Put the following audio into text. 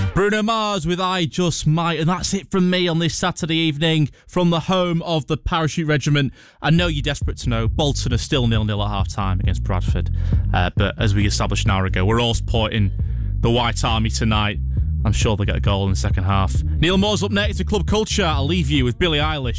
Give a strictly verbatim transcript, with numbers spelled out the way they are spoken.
Bruno Mars with I Just Might. And that's it from me on this Saturday evening from the home of the Parachute Regiment. I know you're desperate to know Bolton are still nil-nil at half-time against Bradford. Uh, but as we established an hour ago, we're all supporting the White Army tonight. I'm sure they'll get a goal in the second half. Neil Moore's up next to Club Culture. I'll leave you with Billie Eilish.